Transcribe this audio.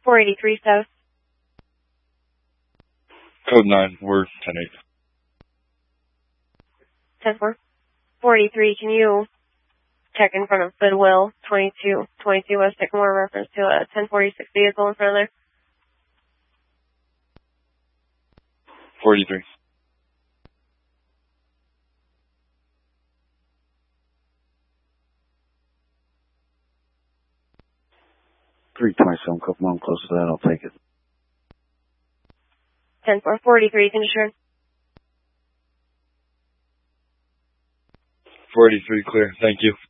483 South. Code 9, we're 10-8. 10-4. 483, can you check in front of Goodwill, 22 West Sycamore, reference to a 1046 vehicle in front of there? 43. $327, couple more close to that, I'll take it. 10-4. 43, can you turn? 43, clear. Thank you.